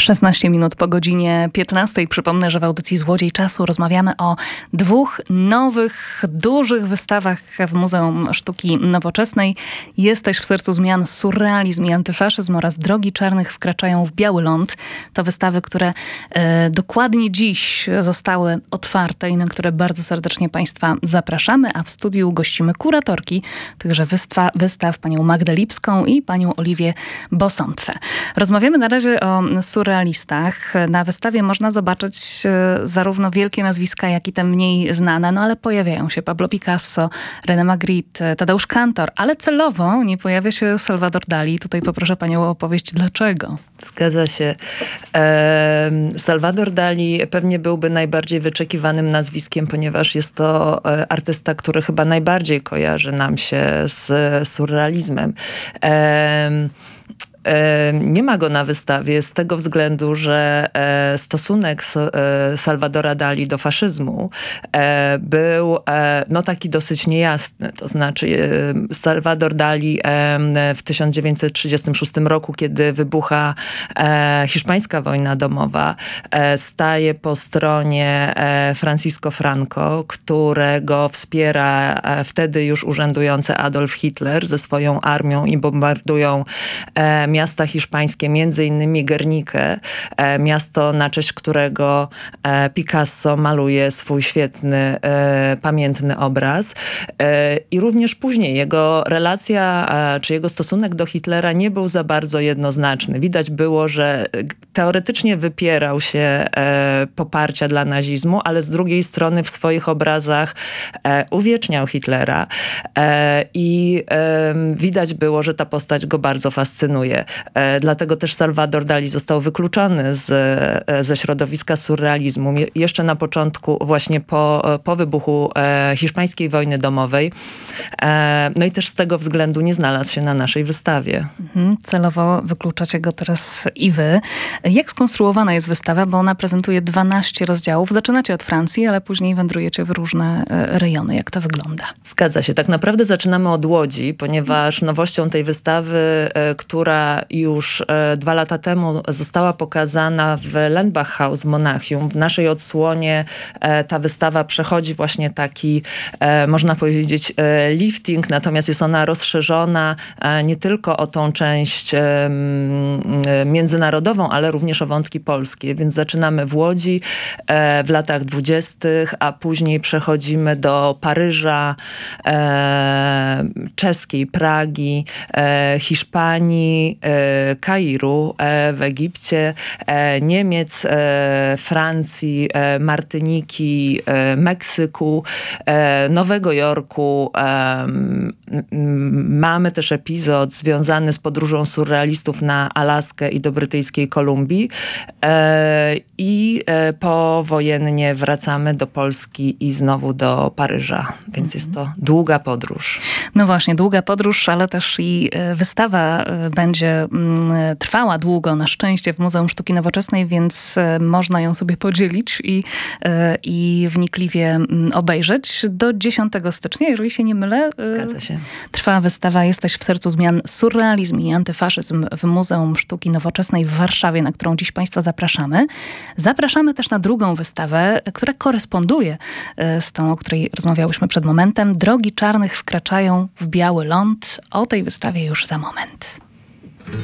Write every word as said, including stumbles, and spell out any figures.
szesnaście minut po godzinie piętnastej. Przypomnę, że w audycji Złodziej Czasu rozmawiamy o dwóch nowych, dużych wystawach w Muzeum Sztuki Nowoczesnej. Jesteś w sercu zmian, surrealizm i antyfaszyzm oraz Drogi Czarnych wkraczają w biały ląd. To wystawy, które e, dokładnie dziś zostały otwarte i na które bardzo serdecznie Państwa zapraszamy, a w studiu gościmy kuratorki tychże wystaw, wystaw panią Magdę Lipską i panią Oliwię Bosątwę. Rozmawiamy na razie o surrealistach. Na wystawie można zobaczyć zarówno wielkie nazwiska, jak i te mniej znane, no ale pojawiają się Pablo Picasso, René Magritte, Tadeusz Kantor, ale celowo nie pojawia się Salvador Dali. Tutaj poproszę panią o opowieść, dlaczego. Zgadza się. E, Salvador Dali pewnie byłby najbardziej wyczekiwanym nazwiskiem, ponieważ jest to artysta, który chyba najbardziej kojarzy nam się z surrealizmem. E, Nie ma go na wystawie z tego względu, że stosunek Salvadora Dali do faszyzmu był no taki dosyć niejasny. To znaczy Salvador Dali w tysiąc dziewięćset trzydziestym szóstym roku, kiedy wybucha hiszpańska wojna domowa, staje po stronie Francisco Franco, którego wspiera wtedy już urzędujący Adolf Hitler ze swoją armią i bombardują miasta hiszpańskie, między innymi Guernikę, miasto, na cześć którego Picasso maluje swój świetny, pamiętny obraz. I również później jego relacja, czy jego stosunek do Hitlera nie był za bardzo jednoznaczny. Widać było, że teoretycznie wypierał się poparcia dla nazizmu, ale z drugiej strony w swoich obrazach uwieczniał Hitlera i widać było, że ta postać go bardzo fascynuje. Dlatego też Salvador Dali został wykluczony z, ze środowiska surrealizmu jeszcze na początku, właśnie po, po wybuchu hiszpańskiej wojny domowej. No i też z tego względu nie znalazł się na naszej wystawie. Mhm, celowo wykluczacie go teraz i wy. Jak skonstruowana jest wystawa? Bo ona prezentuje dwanaście rozdziałów. Zaczynacie od Francji, ale później wędrujecie w różne rejony. Jak to wygląda? Zgadza się. Tak naprawdę zaczynamy od Łodzi, ponieważ nowością tej wystawy, która już e, dwa lata temu została pokazana w Lenbach House w Monachium. W naszej odsłonie e, ta wystawa przechodzi właśnie taki, e, można powiedzieć, e, lifting, natomiast jest ona rozszerzona e, nie tylko o tą część e, międzynarodową, ale również o wątki polskie. Więc zaczynamy w Łodzi e, w latach dwudziestych, a później przechodzimy do Paryża, e, czeskiej Pragi, e, Hiszpanii, Kairu w Egipcie, Niemiec, Francji, Martyniki, Meksyku, Nowego Jorku. Mamy też epizod związany z podróżą surrealistów na Alaskę i do brytyjskiej Kolumbii. I powojennie wracamy do Polski i znowu do Paryża. Więc mhm. jest to długa podróż. No właśnie, długa podróż, ale też i wystawa będzie trwała długo, na szczęście, w Muzeum Sztuki Nowoczesnej, więc można ją sobie podzielić i, i wnikliwie obejrzeć. Do dziesiątego stycznia, jeżeli się nie mylę, Zgadza się. Trwa wystawa Jesteś w sercu zmian, surrealizm i antyfaszyzm w Muzeum Sztuki Nowoczesnej w Warszawie, na którą dziś Państwa zapraszamy. Zapraszamy też na drugą wystawę, która koresponduje z tą, o której rozmawiałyśmy przed momentem. Drogi Czarnych wkraczają w biały ląd. O tej wystawie już za moment.